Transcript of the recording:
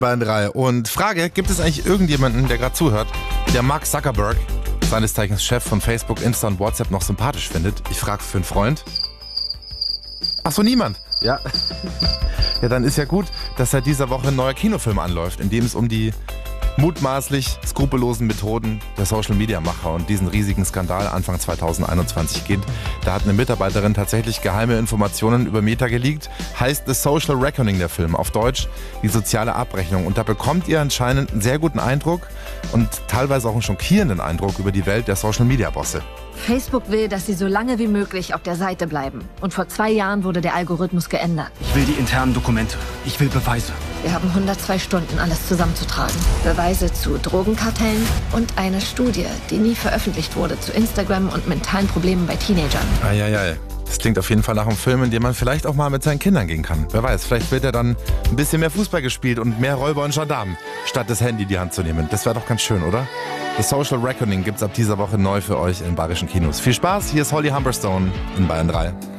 Bayern 3. Und Frage, gibt es eigentlich irgendjemanden, der gerade zuhört, der Mark Zuckerberg, seines Zeichens Chef von Facebook, Insta und WhatsApp, noch sympathisch findet? Ich frage für einen Freund. Ach so, niemand? Ja. Ja, dann ist ja gut, dass seit dieser Woche ein neuer Kinofilm anläuft, in dem es um die mutmaßlich skrupellosen Methoden der Social-Media-Macher und diesen riesigen Skandal Anfang 2021 geht. Da hat eine Mitarbeiterin tatsächlich geheime Informationen über Meta geleakt. Heißt The Social Reckoning der Film, auf Deutsch die soziale Abrechnung. Und da bekommt ihr anscheinend einen sehr guten Eindruck und teilweise auch einen schockierenden Eindruck über die Welt der Social-Media-Bosse. Facebook will, dass sie so lange wie möglich auf der Seite bleiben. Und vor 2 Jahren wurde der Algorithmus geändert. Ich will die internen Dokumente. Ich will Beweise. Wir haben 102 Stunden, alles zusammenzutragen. Beweise zu Drogenkartellen und eine Studie, die nie veröffentlicht wurde, zu Instagram und mentalen Problemen bei Teenagern. Eieiei. Das klingt auf jeden Fall nach einem Film, in dem man vielleicht auch mal mit seinen Kindern gehen kann. Wer weiß, vielleicht wird ja dann ein bisschen mehr Fußball gespielt und mehr Räuber und Gendarmen, statt das Handy in die Hand zu nehmen. Das wäre doch ganz schön, oder? The Social Reckoning gibt's ab dieser Woche neu für euch in bayerischen Kinos. Viel Spaß, hier ist Holly Humberstone in Bayern 3.